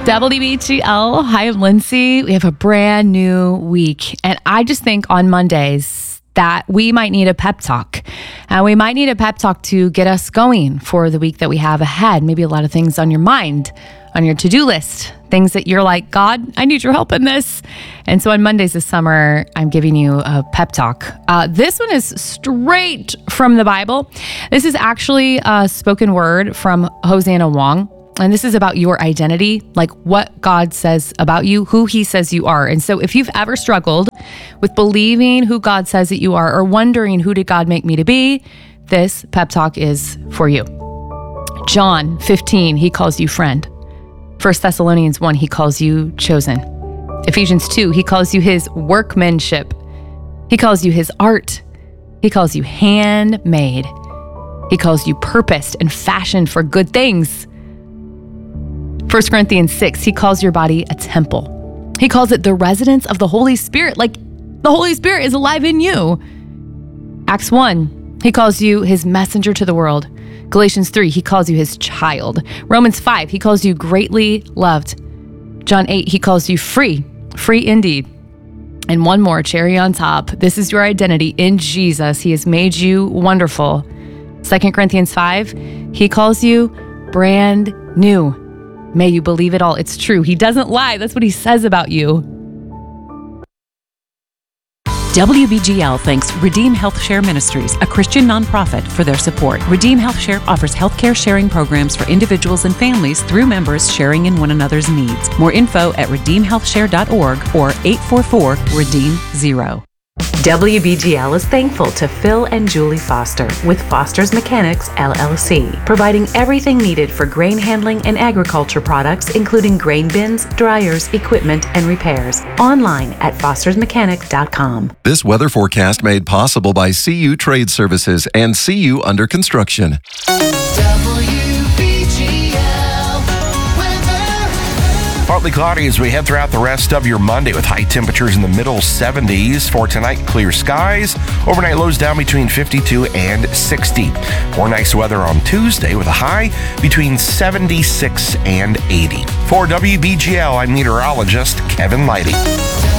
WBGL. Hi, I'm Lindsay. We have a brand new week. And I just think on Mondays that we might need a pep talk. And we might need a pep talk to get us going for the week that we have ahead. Maybe a lot of things on your mind, on your to-do list, things that you're like, God, I need your help in this. And so on Mondays this summer, I'm giving you a pep talk. This one is straight from the Bible. This is actually a spoken word from Hosanna Wong. And this is about your identity, like what God says about you, who he says you are. And so if you've ever struggled with believing who God says that you are or wondering who did God make me to be, this pep talk is for you. John 15, he calls you friend. 1 Thessalonians 1, he calls you chosen. Ephesians 2, he calls you his workmanship. He calls you his art. He calls you handmade. He calls you purposed and fashioned for good things. 1 Corinthians 6, he calls your body a temple. He calls it the residence of the Holy Spirit, like the Holy Spirit is alive in you. Acts 1, he calls you his messenger to the world. Galatians 3, he calls you his child. Romans 5, he calls you greatly loved. John 8, he calls you free indeed. And one more, cherry on top. This is your identity in Jesus. He has made you wonderful. 2 Corinthians 5, he calls you brand new. May you believe it all. It's true. He doesn't lie. That's what he says about you. WBGL thanks Redeem Health Share Ministries, a Christian nonprofit, for their support. Redeem Health Share offers healthcare sharing programs for individuals and families through members sharing in one another's needs. More info at redeemhealthshare.org or 844-REDEEM-0. WBGL is thankful to Phil and Julie Foster with Foster's Mechanics, LLC, providing everything needed for grain handling and agriculture products, including grain bins, dryers, equipment, and repairs. Online at fostersmechanic.com. This weather forecast made possible by CU Trade Services and CU Under Construction. Partly cloudy as we head throughout the rest of your Monday with high temperatures in the middle 70s. For tonight, clear skies. Overnight lows down between 52 and 60. More nice weather on Tuesday with a high between 76 and 80. For WBGL, I'm meteorologist Kevin Leidy.